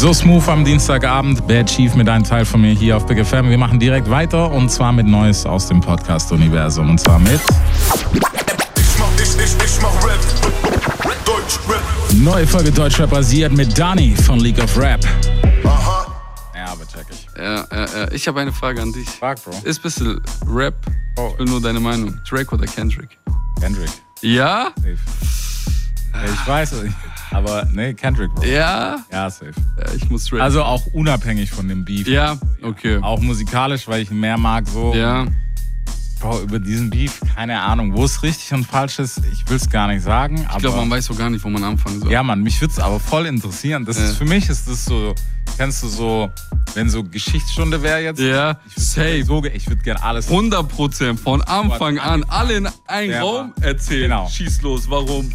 So smooth am Dienstagabend. Bad Chief mit einem Teil von mir hier auf Big FM. Wir machen direkt weiter und zwar mit Neues aus dem Podcast-Universum. Und zwar mit... Ich mach Rap. Deutschrap. Neue Folge Deutschrap basiert mit Dani von League of Rap. Aha. Ja, aber check ich. Ja. Ich habe eine Frage an dich. Frag, Bro. Ist ein bisschen Rap. Ich will nur deine Meinung. Drake oder Kendrick? Kendrick. Ja? Safe. Ja, ich weiß es nicht. Aber nee, Kendrick, Bro. Ja? Ja, safe. Ja, ich muss Drake. Also auch unabhängig von dem Beef. Ja? Okay. Auch musikalisch, weil ich ihn mehr mag, so. Ja. Bro, über diesen Beef, keine Ahnung, wo es richtig und falsch ist, ich will es gar nicht sagen. Ich glaube, man weiß so gar nicht, wo man anfangen soll. Ja, Mann, mich würde es aber voll interessieren. Das ist, für mich ist das so, kennst du so, wenn so Geschichtsstunde wäre jetzt? Ja, safe. Ich würde gerne alles... 100% von Anfang an alle in einen Raum erzählen. Genau. Schieß los, warum?